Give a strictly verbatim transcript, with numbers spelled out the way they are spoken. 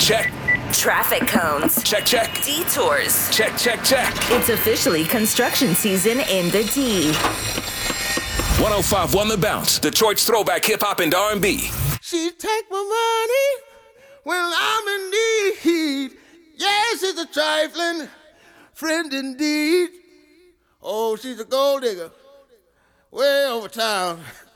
Check. Traffic cones. Check, check. Detours. Check, check, check. It's officially construction season in the D. one oh five one The Bounce, Detroit's throwback hip-hop and R and B. She take my money when I'm in need. Yes, it's a trifling friend indeed. Oh, she's a gold digger way over town.